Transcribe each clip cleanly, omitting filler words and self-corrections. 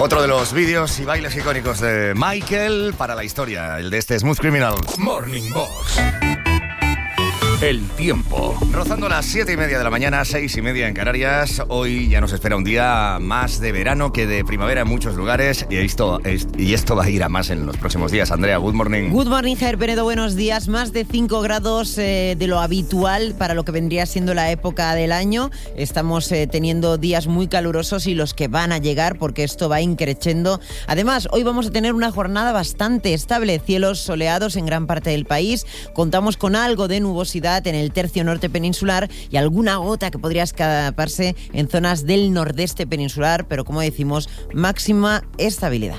Otro de los vídeos y bailes icónicos de Michael para la historia, el de este Smooth Criminal. Morning Box. El tiempo. Rozando las 7:30 de la mañana, 6:30 en Canarias. Hoy ya nos espera un día más de verano que de primavera en muchos lugares. Y esto va a ir a más en los próximos días. Andrea, good morning. Good morning, Javier Penedo, buenos días. Más de 5 grados de lo habitual para lo que vendría siendo la época del año. Estamos teniendo días muy calurosos y los que van a llegar, porque esto va increciendo. Además, hoy vamos a tener una jornada bastante estable. Cielos soleados en gran parte del país. Contamos con algo de nubosidad en el tercio norte peninsular y alguna gota que podría escaparse en zonas del nordeste peninsular, pero como decimos, máxima estabilidad.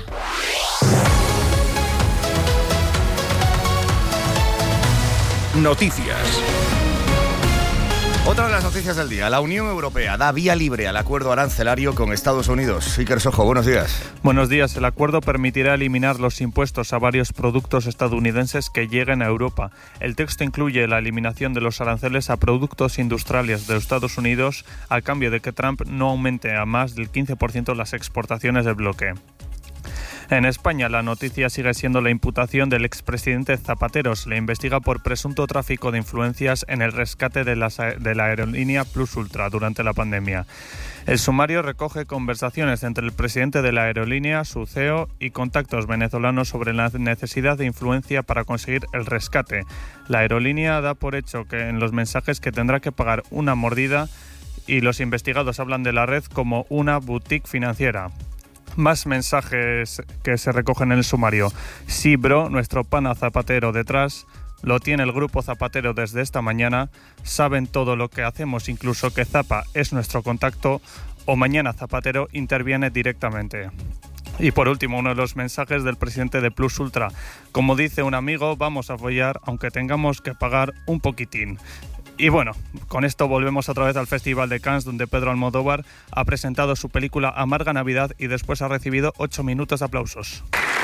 Noticias. Otra de las noticias del día. La Unión Europea da vía libre al acuerdo arancelario con Estados Unidos. Iker Sojo, buenos días. Buenos días. El acuerdo permitirá eliminar los impuestos a varios productos estadounidenses que lleguen a Europa. El texto incluye la eliminación de los aranceles a productos industriales de Estados Unidos a cambio de que Trump no aumente a más del 15% las exportaciones del bloque. En España, la noticia sigue siendo la imputación del expresidente Zapatero. Se le investiga por presunto tráfico de influencias en el rescate de la aerolínea Plus Ultra durante la pandemia. El sumario recoge conversaciones entre el presidente de la aerolínea, su CEO, y contactos venezolanos sobre la necesidad de influencia para conseguir el rescate. La aerolínea da por hecho que en los mensajes que tendrá que pagar una mordida, y los investigados hablan de la red como una boutique financiera. Más mensajes que se recogen en el sumario. Sí, bro, nuestro pana Zapatero detrás. Lo tiene el grupo Zapatero desde esta mañana. Saben todo lo que hacemos, incluso que Zapa es nuestro contacto. O mañana Zapatero interviene directamente. Y por último, uno de los mensajes del presidente de Plus Ultra. Como dice un amigo, vamos a follar aunque tengamos que pagar un poquitín. Y bueno, con esto volvemos otra vez al Festival de Cannes, donde Pedro Almodóvar ha presentado su película Amarga Navidad y después ha recibido 8 minutos de aplausos.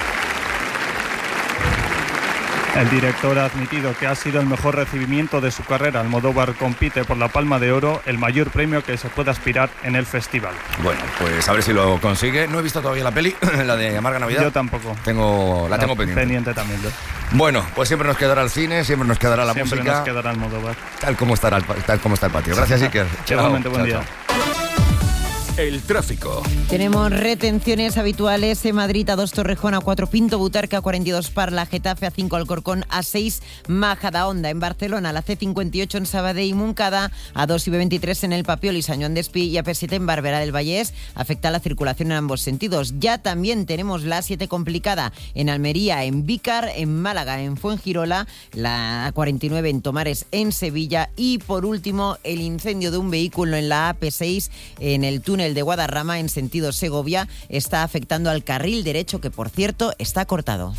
El director ha admitido que ha sido el mejor recibimiento de su carrera. Almodóvar compite por la Palma de Oro, el mayor premio que se puede aspirar en el festival. Bueno, pues a ver si lo consigue. No he visto todavía la peli, la de Amarga Navidad. Yo tampoco. La tengo pendiente. Pendiente también yo. Bueno, pues siempre nos quedará el cine, siempre nos quedará la música. Siempre nos quedará Almodóvar. Tal como está el patio. Gracias, Iker. Igualmente, buen día. El tráfico. Tenemos retenciones habituales en Madrid, A2 Torrejón, A4 Pinto Butarca, A42 Parla, Getafe, A5 Alcorcón, A6 Majadahonda. En Barcelona, la C58 en Sabadell y Montcada, A2 y B23 en El Papiol y Sant Joan Despí y AP7 en Barberà del Vallès. Afecta la circulación en ambos sentidos. Ya también tenemos la A7 complicada en Almería, en Vícar, en Málaga, en Fuengirola, la A49 en Tomares, en Sevilla y por último el incendio de un vehículo en la AP6 en el túnel de Guadarrama en sentido Segovia está afectando al carril derecho, que por cierto está cortado.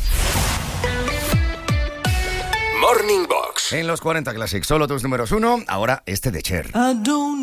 Morning Box. En los 40 Classic, solo tus números 1, ahora este de Cher.